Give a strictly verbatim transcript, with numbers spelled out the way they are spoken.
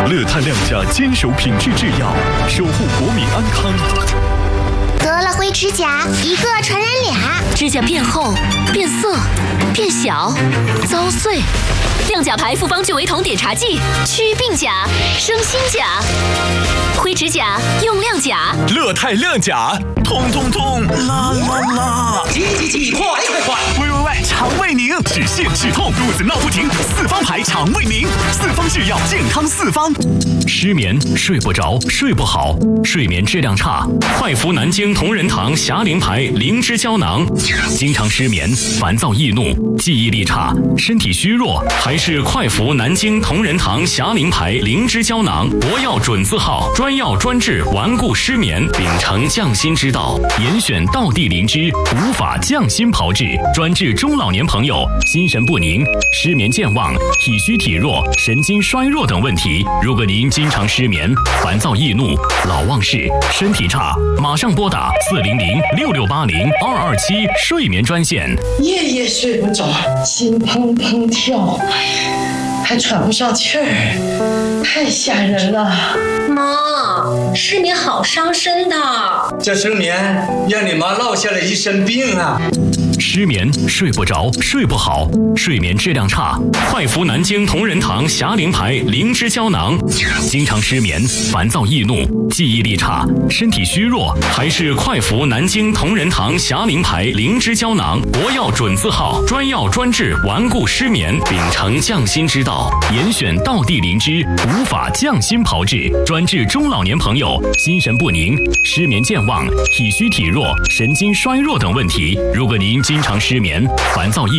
乐泰亮家坚守品质制药，守护国民安康。 得了灰指甲，一个传染俩， 指甲变厚、变色、变小、遭碎。亮甲牌复方聚维酮碘茶剂，祛病甲，生新甲。灰指甲用亮甲， 乐泰亮甲，痛痛痛，啦啦啦！ 急急急，快快快！ 喂喂喂，肠胃宁，止泻止痛，肚子闹不停，四方牌肠胃宁，四方制药，健康四方。 失眠、睡不着、睡不好、睡眠质量差，快服南京同仁堂霞灵牌灵芝胶囊。经常失眠、烦躁易怒、记忆力差、身体虚弱，还是快服南京同仁堂霞灵牌灵芝胶囊。国药准字号，专药专治顽固失眠，秉承匠心之道，严选道地灵芝，无法匠心炮制，专治中老年朋友心神不宁、失眠健忘、体虚体弱、神经衰弱等问题。如果您经常失眠、烦躁易怒、老忘事、身体差，马上拨打四零零六六八零二二七睡眠专线。 夜夜睡不着，心砰砰跳，还喘不上气儿，太吓人了。 妈，失眠好伤身的。 这失眠让你妈落下了一身病啊！ 失眠、睡不着、睡不好、睡眠质量差，快服南京同仁堂霞灵牌灵芝胶囊。经常失眠、烦躁易怒、记忆力差、身体虚弱，还是快服南京同仁堂霞灵牌灵芝胶囊。国药准字号，专药专治顽固失眠，秉承匠心之道，严选道地灵芝，无法匠心炮制，专治中老年朋友心神不宁、失眠健忘、体虚体弱、神经衰弱等问题。如果您经常失眠、烦躁易